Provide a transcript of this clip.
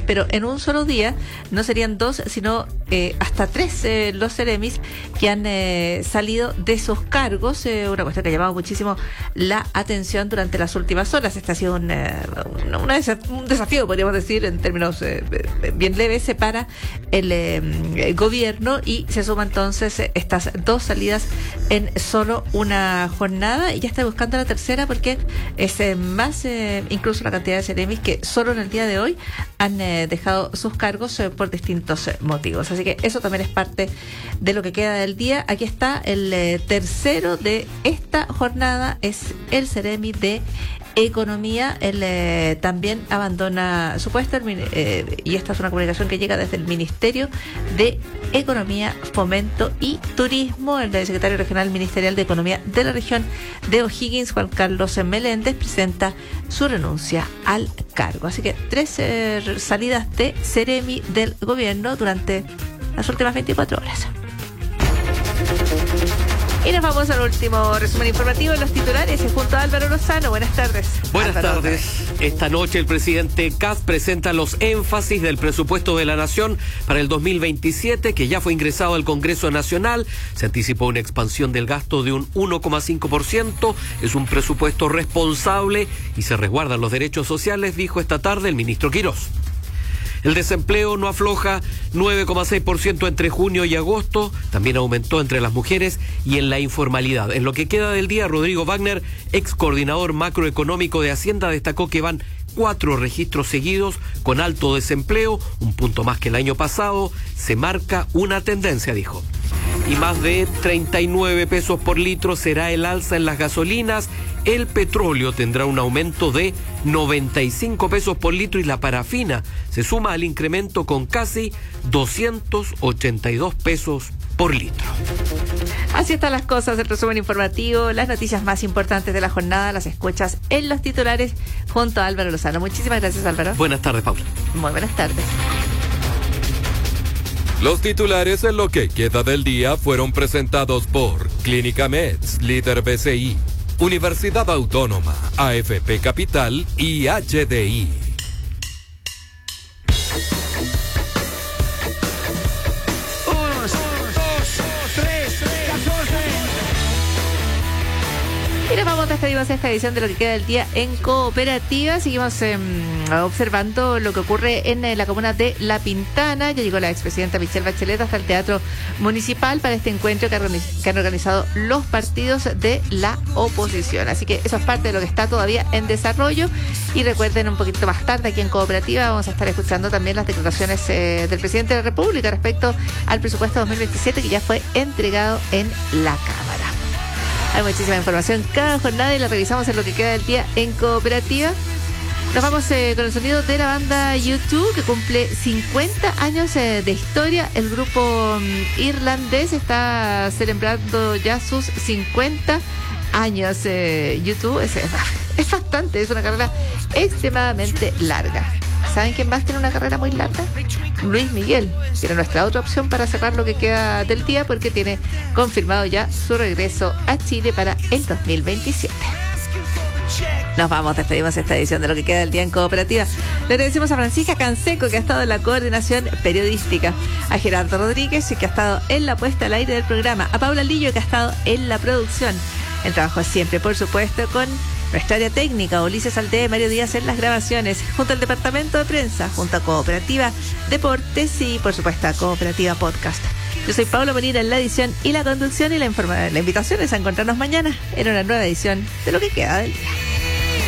pero en un solo día no serían 2, sino hasta 3 los Ceremis que han salido de sus cargos, una cuestión que ha llamado muchísimo la atención durante las últimas horas. Este ha sido un desafío, podríamos decir, en términos bien leves para el gobierno, y se suman entonces estas 2 salidas en solo una jornada, y ya está buscando la tercera porque es más incluso la cantidad de Ceremis que solo en el día de hoy han dejado sus cargos por distintos motivos. Así que eso también es parte de lo que queda del día. Aquí está el tercero de esta jornada, es el Ceremi de Economía. Él también abandona su puesto, y esta es una comunicación que llega desde el Ministerio de Economía, Fomento y Turismo. El secretario regional ministerial de Economía de la región de O'Higgins, Juan Carlos Meléndez, presenta su renuncia al cargo. Así que 3 salidas de Ceremi del gobierno durante las últimas 24 horas. Y nos vamos al último resumen informativo en los titulares junto a Álvaro Lozano. Buenas tardes. Buenas tardes. Esta noche el presidente Kast presenta los énfasis del presupuesto de la Nación para el 2027, que ya fue ingresado al Congreso Nacional. Se anticipó una expansión del gasto de un 1,5%. Es un presupuesto responsable y se resguardan los derechos sociales, dijo esta tarde el ministro Quirós. El desempleo no afloja, 9,6% entre junio y agosto, también aumentó entre las mujeres y en la informalidad. En lo que queda del día, Rodrigo Wagner, ex coordinador macroeconómico de Hacienda, destacó que van 4 registros seguidos con alto desempleo, un punto más que el año pasado. Se marca una tendencia, dijo. Y más de 39 pesos por litro será el alza en las gasolinas. El petróleo tendrá un aumento de 95 pesos por litro y la parafina se suma al incremento con casi 282 pesos por litro. Así están las cosas, el resumen informativo, las noticias más importantes de la jornada las escuchas en los titulares junto a Álvaro Lozano. Muchísimas gracias, Álvaro. Buenas tardes, Paula. Muy buenas tardes. Los titulares en lo que queda del día fueron presentados por Clínica Meds, líder BCI, Universidad Autónoma, AFP Capital y HDI. Y nos vamos, despedimos esta edición de lo que queda del día en Cooperativa. Seguimos observando lo que ocurre en la comuna de La Pintana. Ya llegó la expresidenta Michelle Bachelet hasta el Teatro Municipal para este encuentro que han organizado los partidos de la oposición. Así que eso es parte de lo que está todavía en desarrollo. Y recuerden, un poquito más tarde aquí en Cooperativa vamos a estar escuchando también las declaraciones del presidente de la República respecto al presupuesto 2027 que ya fue entregado en la Cámara. Hay muchísima información cada jornada y la revisamos en lo que queda del día en Cooperativa. Nos vamos con el sonido de la banda U2, que cumple 50 años de historia. El grupo irlandés está celebrando ya sus 50 años. U2 es bastante, es una carrera extremadamente larga. ¿Saben quién más tiene una carrera muy larga? Luis Miguel, que era nuestra otra opción para cerrar lo que queda del día, porque tiene confirmado ya su regreso a Chile para el 2027. Nos vamos, despedimos esta edición de lo que queda del día en Cooperativa. Le agradecemos a Francisca Canseco, que ha estado en la coordinación periodística, a Gerardo Rodríguez, que ha estado en la puesta al aire del programa, a Paula Lillo, que ha estado en la producción. El trabajo siempre, por supuesto, con nuestra área técnica, Ulises Aldea y Mario Díaz en las grabaciones, junto al departamento de prensa, junto a Cooperativa Deportes y, por supuesto, a Cooperativa Podcast. Yo soy Paula Molina en la edición y la conducción, y la invitación es a encontrarnos mañana en una nueva edición de lo que queda del día.